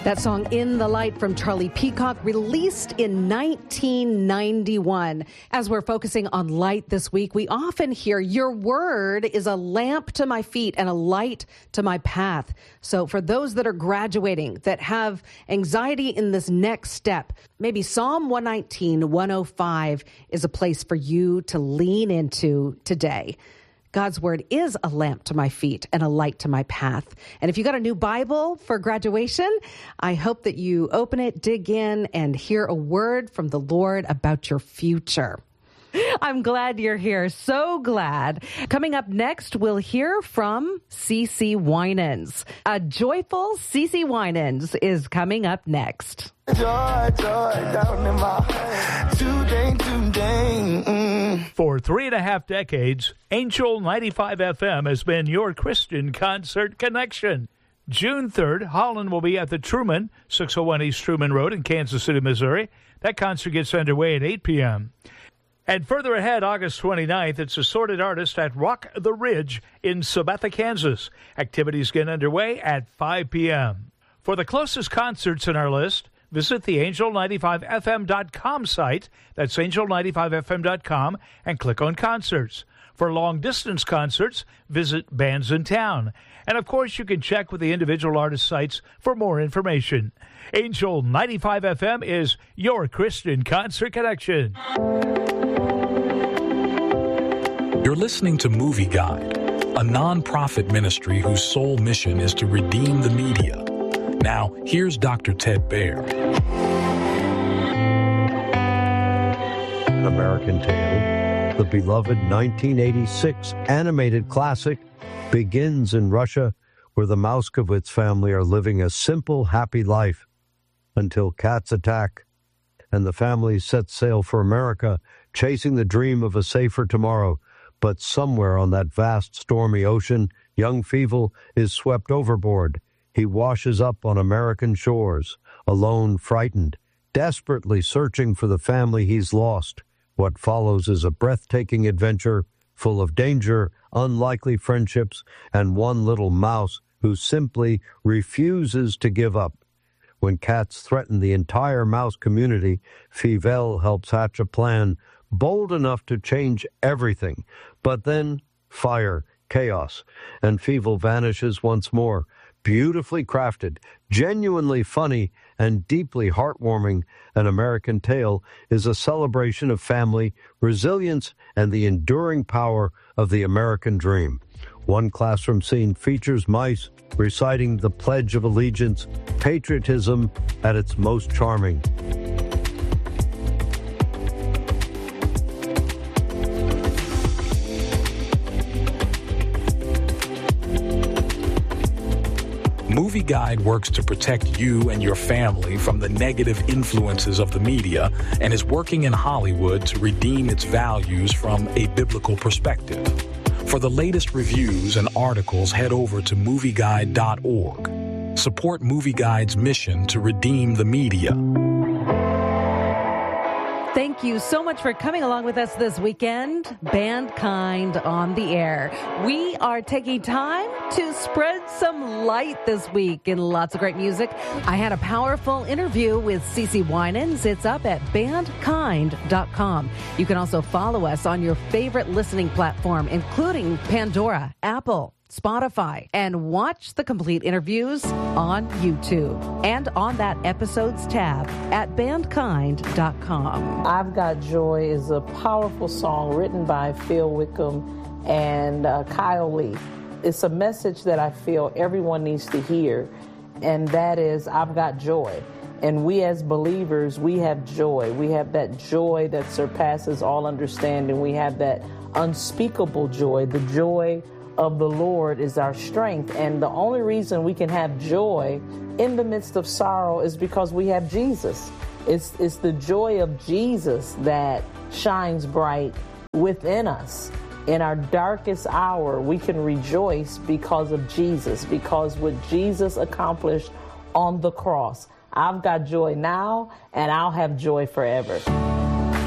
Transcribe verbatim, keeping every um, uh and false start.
That song, In the Light, from Charlie Peacock, released in nineteen ninety-one. As we're focusing on light this week, we often hear, your word is a lamp to my feet and a light to my path. So for those that are graduating, that have anxiety in this next step, maybe Psalm one nineteen, one oh five is a place for you to lean into today. God's word is a lamp to my feet and a light to my path. And if you got a new Bible for graduation, I hope that you open it, dig in, and hear a word from the Lord about your future. I'm glad you're here. So glad. Coming up next, we'll hear from CeCe Winans. A joyful CeCe Winans is coming up next. Joy, joy, down in my heart. Today, today. Mm. For three and a half decades, Angel ninety-five F M has been your Christian concert connection. June third, Holland will be at the Truman, six oh one East Truman Road in Kansas City, Missouri. That concert gets underway at eight p.m. And further ahead, August twenty-ninth, it's Assorted Artist at Rock the Ridge in Sabetha, Kansas. Activities get underway at five p.m. For the closest concerts in our list, visit the angel ninety-five F M dot com site. That's angel ninety-five F M dot com and click on concerts. For long-distance concerts, visit Bands in Town. And, of course, you can check with the individual artist sites for more information. Angel ninety-five F M is your Christian concert connection. You're listening to Movie Guide, a non-profit ministry whose sole mission is to redeem the media. Now, here's Doctor Ted Baer. An American Tail, the beloved nineteen eighty-six animated classic, begins in Russia, where the Mouskowitz family are living a simple, happy life until cats attack, and the family sets sail for America, chasing the dream of a safer tomorrow. But somewhere on that vast, stormy ocean, young Fievel is swept overboard. He washes up on American shores, alone, frightened, desperately searching for the family he's lost. What follows is a breathtaking adventure full of danger, unlikely friendships, and one little mouse who simply refuses to give up. When cats threaten the entire mouse community, Fievel helps hatch a plan bold enough to change everything. But then, fire, chaos, and Fievel vanishes once more. Beautifully crafted, genuinely funny, and deeply heartwarming, An American Tail is a celebration of family, resilience, and the enduring power of the American dream. One classroom scene features mice reciting the Pledge of Allegiance, patriotism at its most charming. Movie Guide works to protect you and your family from the negative influences of the media and is working in Hollywood to redeem its values from a biblical perspective. For the latest reviews and articles, head over to movie guide dot org. Support Movie Guide's mission to redeem the media. Thank you so much for coming along with us this weekend. Bandkind on the air. We are taking time to spread some light this week in lots of great music. I had a powerful interview with CeCe Winans. It's up at bandkind dot com. You can also follow us on your favorite listening platform, including Pandora, Apple, Spotify, and watch the complete interviews on YouTube and on that episodes tab at bandkind dot com. I've Got Joy is a powerful song written by Phil Wickham and uh, Kyle Lee. It's a message that I feel everyone needs to hear, and that is, I've got joy. And we as believers, we have joy. We have that joy that surpasses all understanding. We have that unspeakable joy. The joy of the Lord is our strength. And the only reason we can have joy in the midst of sorrow is because we have Jesus. It's, it's the joy of Jesus that shines bright within us. In our darkest hour, we can rejoice because of Jesus, because what Jesus accomplished on the cross. I've got joy now, and I'll have joy forever.